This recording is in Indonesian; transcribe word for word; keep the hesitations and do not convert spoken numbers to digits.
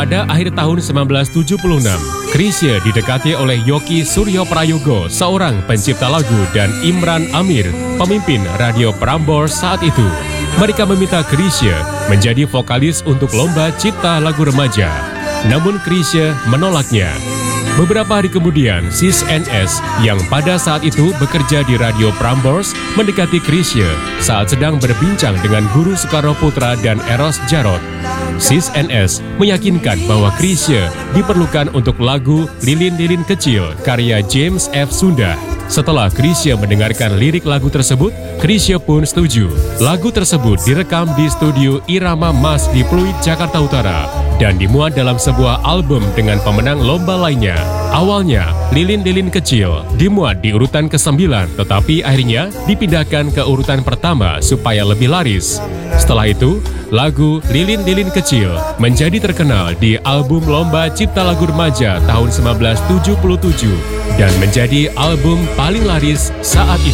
Pada akhir tahun seribu sembilan ratus tujuh puluh enam, Chrisye didekati oleh Yoki Suryo Prayogo, seorang pencipta lagu, dan Imran Amir, pemimpin Radio Prambors saat itu. Mereka meminta Chrisye menjadi vokalis untuk lomba cipta lagu remaja. Namun Chrisye menolaknya. Beberapa hari kemudian, Sis N S yang pada saat itu bekerja di Radio Prambors mendekati Chrisye saat sedang berbincang dengan Guru Soekarno Putra dan Eros Djarot. Sis N S meyakinkan bahwa Chrisye diperlukan untuk lagu Lilin-Lilin Kecil karya James F. Sunda. Setelah Chrisye mendengarkan lirik lagu tersebut, Chrisye pun setuju. Lagu tersebut direkam di studio Irama Mas di Pluit, Jakarta Utara, dan dimuat dalam sebuah album dengan pemenang lomba lainnya. Awalnya, Lilin-Lilin Kecil dimuat di urutan kesembilan, tetapi akhirnya dipindahkan ke urutan pertama supaya lebih laris. Setelah itu, lagu Lilin-Lilin Kecil menjadi terkenal di album Lomba Cipta Lagu Remaja tahun seribu sembilan ratus tujuh puluh tujuh dan menjadi album paling laris saat itu.